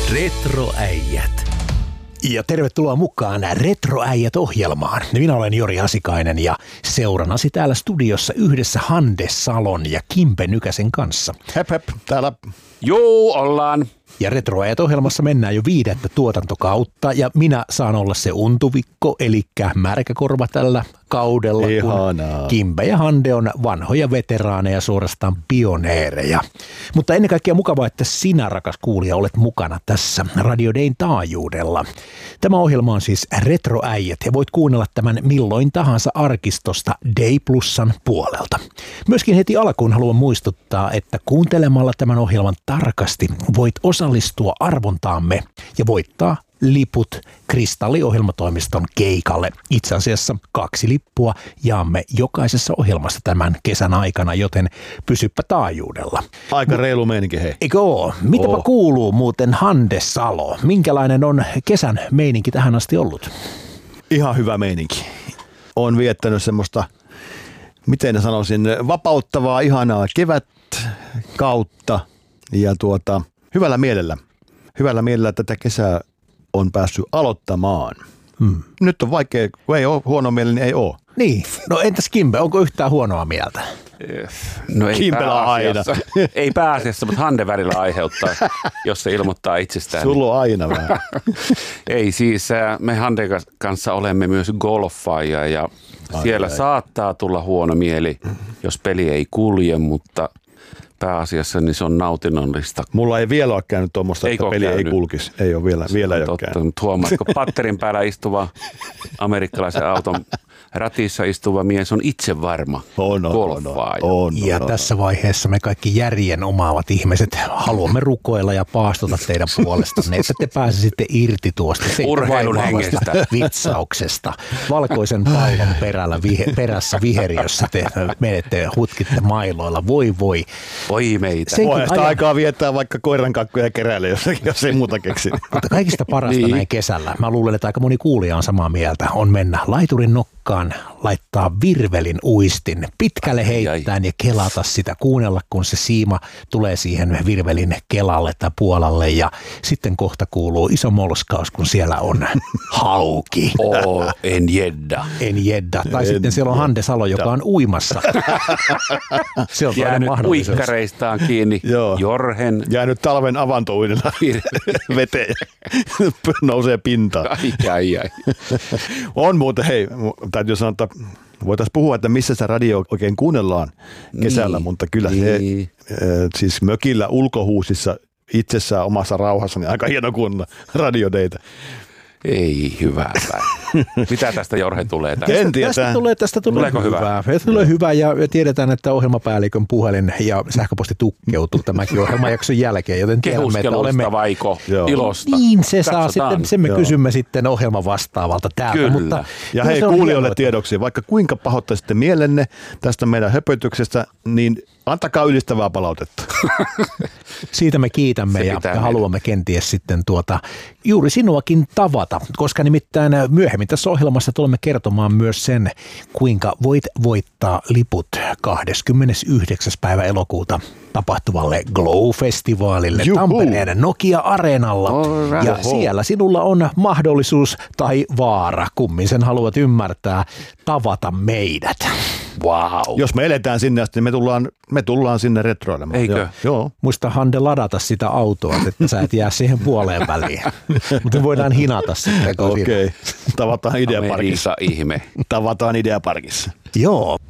Retroäijät. Ja tervetuloa mukaan Retroäijät-ohjelmaan. Minä olen Jori Hasikainen ja seuranasi täällä studiossa yhdessä Hande Salon ja Kimpe Nykäsen kanssa. Hep hep, täällä. Juu, ollaan. Ja Retroäijät-ohjelmassa mennään jo 5. tuotantokautta ja minä saan olla se untuvikko, eli märkäkorva tällä kaudella, Ihanaa. kun Kimpe ja Hande on vanhoja veteraaneja, suorastaan pioneereja. Mutta ennen kaikkea mukavaa, että sinä, rakas kuulija, olet mukana tässä Radio Dayn taajuudella. Tämä ohjelma on siis Retroäijät ja voit kuunnella tämän milloin tahansa arkistosta Day Plusan puolelta. Myöskin heti alkuun haluan muistuttaa, että kuuntelemalla tämän ohjelman tarkasti voit osallistua arvontaamme ja voittaa liput Kristalliohjelmatoimiston keikalle. Itse asiassa 2 lippua jaamme jokaisessa ohjelmassa tämän kesän aikana, joten pysyppä taajuudella. Aika reilu meininki, hei. Eikö oo? Mitäpä kuuluu muuten Hande Salo? Minkälainen on kesän meininki tähän asti ollut? Ihan hyvä meininki. Olen viettänyt semmoista, miten sanoisin, vapauttavaa, ihanaa kevätkautta ja hyvällä mielellä tätä kesää on päässyt aloittamaan. Nyt on vaikea, kun ei ole huono mieli, niin ei ole. Niin, no entäs Kimpe, onko yhtään huonoa mieltä? No ei Kimpelä aina. Ei pääasiassa, mutta Hande välillä aiheuttaa, jos se ilmoittaa itsestään. Sulla on aina vähän. Ei siis, me Hande kanssa olemme myös golfaajia ja siellä saattaa tulla huono mieli, jos peli ei kulje, mutta pääasiassa niin se on nautinnollista. Mulla ei vielä ole käynyt tuommoista, että peli ei kulkisi. Ei ole vielä ei ole käynyt. Mutta huomaatko, patterin päällä istuva amerikkalaisen auton ratissa istuva mies on itse varma golfaaja. Ja tässä vaiheessa me kaikki järjen omaavat ihmiset haluamme rukoilla ja paastota teidän puolestanne, että te pääsisitte irti tuosta urheilun hengestä vitsauksesta. Valkoisen pallon perässä viheriössä te menette, hutkitte mailoilla. Voi. Voi meitä. Voi aikaa viettää vaikka koirankakkuja keräilee, jos ei muuta keksi. Mutta kaikista parasta näin kesällä, mä luulen, että aika moni kuulija on samaa mieltä, on mennä laiturin nokkaan, laittaa virvelin uistin pitkälle heittäen ja kelata sitä, kuunnella kun se siima tulee siihen virvelin kelalle tai puolalle ja sitten kohta kuuluu iso molskaus, kun siellä on hauki. En jedda. Tai sitten siellä on Hande Salo, joka on uimassa. Se on jäänyt uikkareistaan kiinni. Jorhen. Jäänyt talven avantouinilla veteen. Nousee pintaan. Ai. On muuten, hei, täytyy sanoa, että voitaisiin puhua, että missä sitä radio oikein kuunnellaan kesällä, mutta kyllä se siis mökillä ulkohuusissa itsessään omassa rauhassa, niin aika hieno kuunnella Radio Daytä. Ei hyvää. Mitä tästä Jorhe tulee? Tästä tulee hyvää. Tästä tulee hyvä ja tiedetään, että ohjelmapäällikön puhelin ja sähköposti tukkeutuu tämänkin ohjelmajakson jälkeen, joten tiedämme, että olemme vaiko ilosta. Niin, se saa sitten, sen me kysymme sitten ohjelman vastaavalta täältä. Kyllä. Mutta ja hei kuulijoille tiedoksi, vaikka kuinka pahoittaisitte mielenne tästä meidän höpötyksestä, niin antakaa ylistävää palautetta. Siitä me kiitämme ja haluamme kenties sitten juuri sinuakin tavata, koska nimittäin myöhemmin tässä ohjelmassa tulemme kertomaan myös sen, kuinka voit voittaa liput 29. päivä elokuuta tapahtuvalle Glow-festivaalille Tampereen Nokia-areenalla. Ja siellä sinulla on mahdollisuus tai vaara, kummin sen haluat ymmärtää, tavata meidät. Wow. Jos me eletään sinne asti, niin me tullaan sinne retroilemaan. Eikö? Joo. Muista Hande ladata sitä autoa, että sä et jää siihen puoleen väliin. Mutta voidaan hinata sitten. Okei. Tavataan Ideaparkissa. Ihme. Tavataan Ideaparkissa. Joo.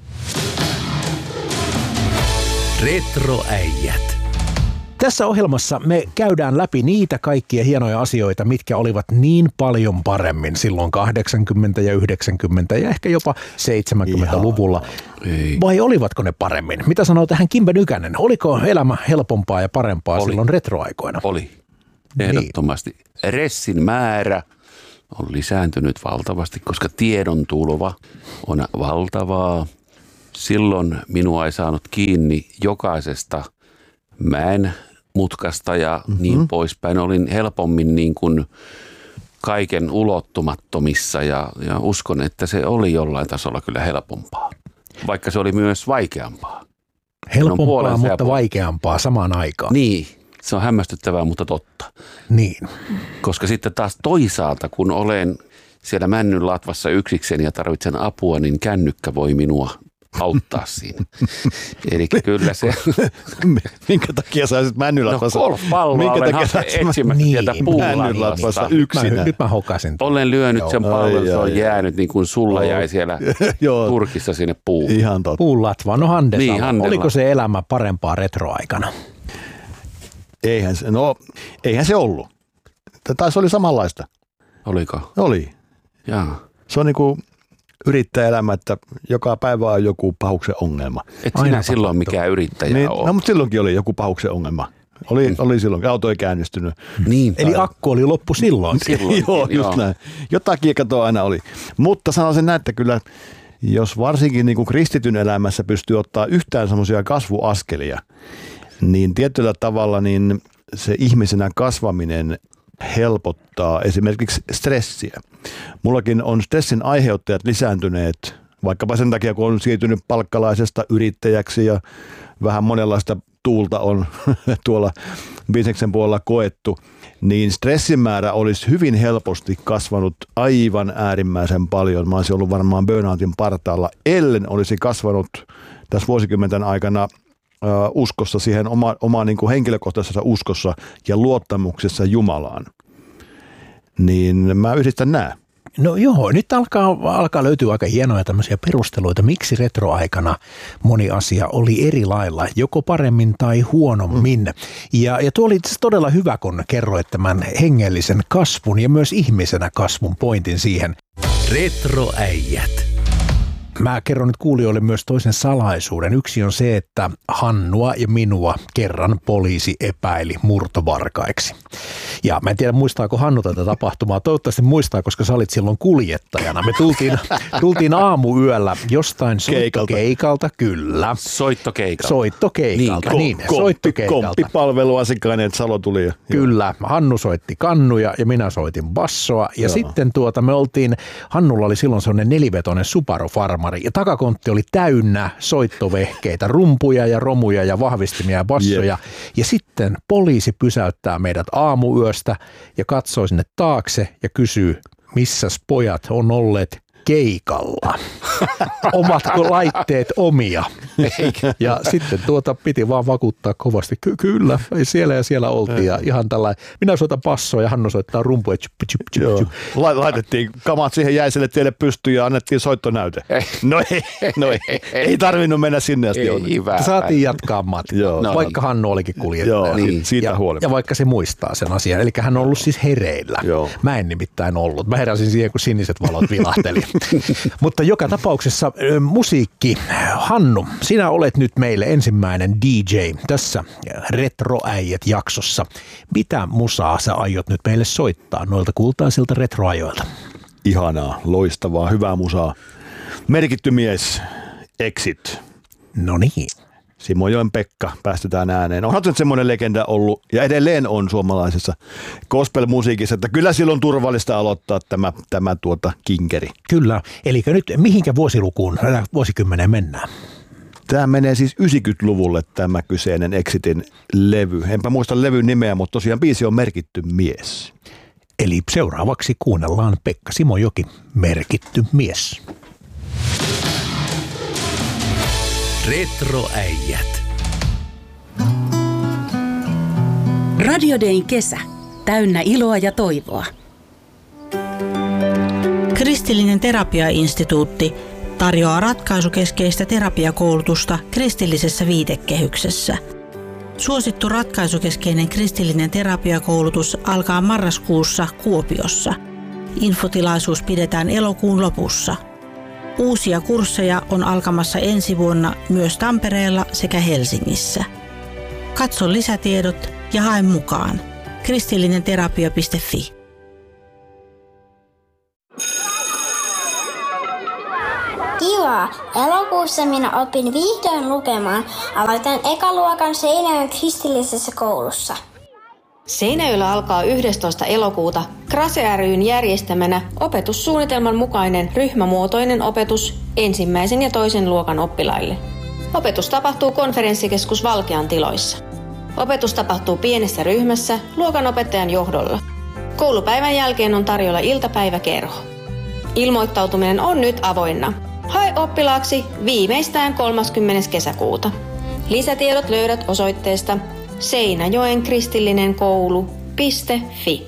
Retroäijät. Tässä ohjelmassa me käydään läpi niitä kaikkia hienoja asioita, mitkä olivat niin paljon paremmin silloin 80- ja 90- ja ehkä jopa 70-luvulla. Vai olivatko ne paremmin? Mitä sanoo tähän Kimpe Nykänen? Oliko elämä helpompaa ja parempaa silloin retroaikoina? Oli. Ehdottomasti. Niin. Ressin määrä on lisääntynyt valtavasti, koska tiedon tulva on valtavaa. Silloin minua ei saanut kiinni jokaisesta mäen mutkasta ja niin poispäin. Olin helpommin niin kuin kaiken ulottumattomissa ja uskon, että se oli jollain tasolla kyllä helpompaa, vaikka se oli myös vaikeampaa. Helpompaa, mutta vaikeampaa samaan aikaan. Niin, Se on hämmästyttävää, mutta totta. Niin. Koska sitten taas toisaalta, kun olen siellä männyn latvassa yksikseen ja tarvitsen apua, niin kännykkä voi minua auttaa siinä. Eli kyllä se... Minkä takia sä olisit männylatvassa? No golfpalloa olen etsimässä sieltä männylatvassa yksinä. Nyt mä hokasin. Olen lyönyt sen pallon, se on jäänyt niin kuin sulla jäi siellä Turkissa sinne puuhun. Ihan totta. Puulatva, no Handesalla. Niin, Handella. Oliko se elämä parempaa retroaikana? Eihän se ollut. Tai se oli samanlaista. Oliko? Oli. Jaa. Se on niinku yrittäjäelämä, että joka päivä on joku pahuksen ongelma. Et sinä silloin mikään yrittäjä niin, ole. no, mutta silloinkin oli joku pahuksen ongelma. Oli silloin, auto ei käännistynyt. Niin. Eli akku oli loppu silloin. Joo, just näin. Jotakin katoa aina oli. Mutta sanoisin näin, että kyllä jos varsinkin niin kuin kristityn elämässä pystyy ottaa yhtään semmoisia kasvuaskelia, niin tietyllä tavalla niin se ihmisenä kasvaminen helpottaa esimerkiksi stressiä. Mullakin on stressin aiheuttajat lisääntyneet, vaikkapa sen takia, kun on siirtynyt palkkalaisesta yrittäjäksi ja vähän monenlaista tuulta on tuolla bisneksen puolella koettu, niin stressin määrä olisi hyvin helposti kasvanut aivan äärimmäisen paljon. Mä olisin ollut varmaan burnoutin partaalla, ellen olisi kasvanut tässä vuosikymmenten aikana uskossa siihen omaan niin kuin henkilökohtaisessa uskossa ja luottamuksessa Jumalaan. Niin mä yhdistän nämä. No joo, nyt alkaa löytyä aika hienoja tämmöisiä perusteluita, miksi retroaikana moni asia oli eri lailla, joko paremmin tai huonommin. Ja tuo oli todella hyvä, kun kerroit tämän hengellisen kasvun ja myös ihmisenä kasvun pointin siihen. Retroäijät. Mä kerron nyt kuulijoille myös toisen salaisuuden. Yksi on se, että Hannua ja minua kerran poliisi epäili murtovarkaiksi. Ja mä en tiedä, muistaako Hannu tätä tapahtumaa. Toivottavasti muistaa, koska sä olit silloin kuljettajana. Me tultiin aamuyöllä jostain soittokeikalta, kyllä. Soittokeikalta, niin. Komppipalveluasikainen Salo tuli. Kyllä, Hannu soitti kannuja ja minä soitin bassoa. Ja sitten me oltiin, Hannulla oli silloin sellainen nelivetoinen Subaru Farmari. Ja takakontti oli täynnä soittovehkeitä, rumpuja ja romuja ja vahvistimia ja bassoja. Ja sitten poliisi pysäyttää meidät aamuyöstä ja katsoo sinne taakse ja kysyy, missäs pojat on olleet keikalla. Omatko laitteet omia? Ja sitten piti vaan vakuuttaa kovasti. Kyllä, siellä ja siellä oltiin. Ja ihan tällainen, minä soitan bassoa ja Hannu soittaa rumpuja. Laitettiin kamat siihen jäiselle tielle pystyyn ja annettiin soittonäyte. Ei tarvinnut mennä sinne asti. Saatiin jatkaa matkaa, vaikka Hannu olikin kuljettaja. Niin, siitä huolimatta. Ja vaikka se muistaa sen asian. Eli hän on ollut siis hereillä. Joo. Mä en nimittäin ollut. Mä heräsin siihen, kun siniset valot vilahteli. Mutta joka tapauksessa musiikki. Hannu, sinä olet nyt meille ensimmäinen DJ tässä Retroäijät-jaksossa. Mitä musaa sä aiot nyt meille soittaa noilta kultaisilta retroajoilta? Ihanaa, loistavaa, hyvää musaa. Merkitty mies, Exit. No niin. Simojoen Pekka, päästetään ääneen. Onhan nyt semmoinen legenda ollut ja edelleen on suomalaisessa gospel-musiikissa, että kyllä silloin turvallista aloittaa tämä kinkeri. Kyllä, eli nyt mihinkä vuosilukuun, vuosikymmeneen mennään? Tämä menee siis 90-luvulle tämä kyseinen Exitin levy. Enpä muista levyn nimeä, mutta tosiaan biisi on Merkitty mies. Eli seuraavaksi kuunnellaan Pekka Simojoki, Merkitty mies. Retroäijät. Radio Dayn kesä. Täynnä iloa ja toivoa. Kristillinen terapiainstituutti tarjoaa ratkaisukeskeistä terapiakoulutusta kristillisessä viitekehyksessä. Suosittu ratkaisukeskeinen kristillinen terapiakoulutus alkaa marraskuussa Kuopiossa. Infotilaisuus pidetään elokuun lopussa. Uusia kursseja on alkamassa ensi vuonna myös Tampereella sekä Helsingissä. Katso lisätiedot ja hae mukaan. kristillinenterapia.fi. Kiva! Elokuussa minä opin vihdoin lukemaan. Aloitan ekaluokan Seinäjoen kristillisessä koulussa. Seinäjoella alkaa 11. elokuuta Krase ry:n järjestämänä opetussuunnitelman mukainen ryhmämuotoinen opetus 1. ja 2. luokan oppilaille. Opetus tapahtuu konferenssikeskus Valkean tiloissa. Opetus tapahtuu pienessä ryhmässä luokanopettajan johdolla. Koulupäivän jälkeen on tarjolla iltapäiväkerho. Ilmoittautuminen on nyt avoinna. Hae oppilaaksi viimeistään 30. kesäkuuta. Lisätiedot löydät osoitteesta seinäjoenKristillinenKoulu.fi.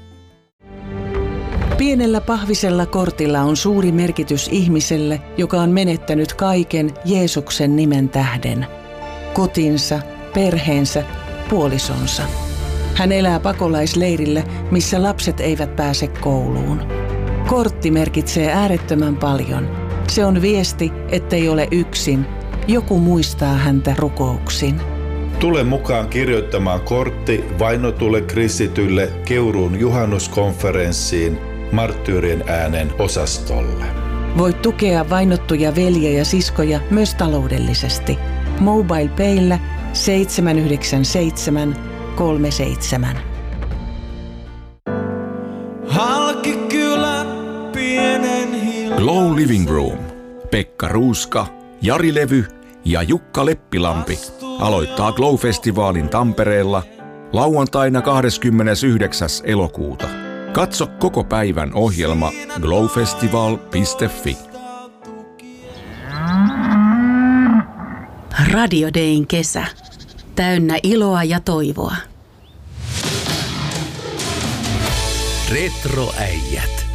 Pienellä pahvisella kortilla on suuri merkitys ihmiselle, joka on menettänyt kaiken Jeesuksen nimen tähden. Kotinsa, perheensä, puolisonsa. Hän elää pakolaisleirillä, missä lapset eivät pääse kouluun. Kortti merkitsee äärettömän paljon. Se on viesti, ettei ole yksin. Joku muistaa häntä rukouksin. Tule mukaan kirjoittamaan kortti vainotulle kristitylle Keuruun juhannuskonferenssiin Marttyyrien äänen osastolle. Voit tukea vainottuja veljiä ja siskoja myös taloudellisesti. MobilePayllä 797 37. Glow Living Room. Pekka Ruuska, Jari Levy ja Jukka Leppilampi aloittaa Glow-festivaalin Tampereella lauantaina 29. elokuuta. Katso koko päivän ohjelma glowfestival.fi. Radio Dayn kesä. Täynnä iloa ja toivoa. Retroäijät.